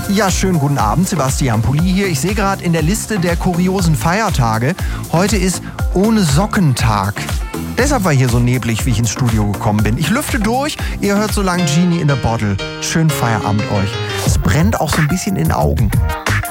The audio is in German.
Ja, schönen guten Abend, Sebastian Pulli hier. Ich sehe gerade in der Liste der kuriosen Feiertage, heute ist Ohne-Socken-Tag. Deshalb war hier so neblig, wie ich ins Studio gekommen bin. Ich lüfte durch, ihr hört so lang Genie in a Bottle. Schönen Feierabend euch. Es brennt auch so ein bisschen in den Augen.